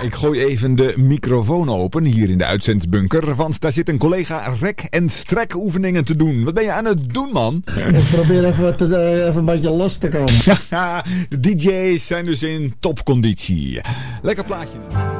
ik gooi even de microfoon open hier in de uitzendbunker. Want daar zit een collega rek- en strekoefeningen te doen. Wat ben je aan het doen, man? Ik probeer even een beetje los te komen. De DJ's zijn dus in topconditie. Lekker plaatje.